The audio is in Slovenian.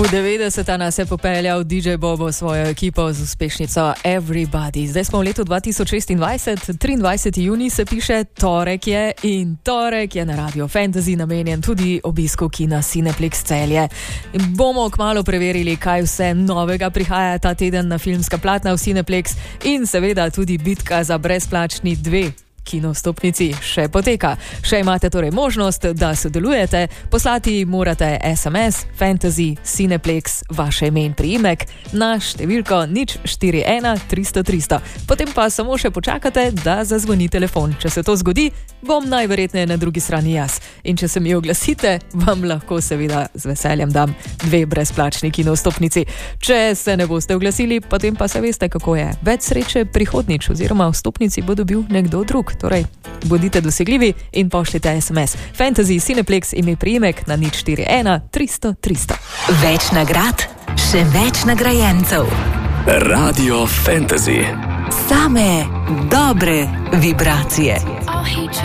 V 90-ta nas je popeljal DJ Bobo svojo ekipo z uspešnico Everybody. Zdaj smo v letu 2026, 23. junij se piše, torek je in torek je na Radio Fantasy namenjen tudi obisku kina Cineplex Celje. Bomo kmalu preverili, kaj vse novega prihaja ta teden na filmska platna v Cineplex in seveda tudi bitka za brezplačni 2 kinostopnici še poteka. Še imate torej možnost, da sodelujete. Poslati morate SMS Fantasy Cineplex vaše ime in priimek na številko 041 300 300. Potem pa samo še počakate, da zazvoni telefon. Če se to zgodi, bom najverjetneje na drugi strani jaz. In če se mi oglasite, vam lahko seveda z veseljem dam 2 brezplačni kinostopnici. Če se ne boste oglasili, potem pa se veste, kako je. Več sreče prihodnič oziroma vstopnici bo dobil nekdo drug. Torej, bodite dosegljivi in pošljite SMS. Fantasy Cineplex ime priimek na 041 300 300. Več nagrad, še več nagrajencev. Radio Fantasy. Same dobre vibracije.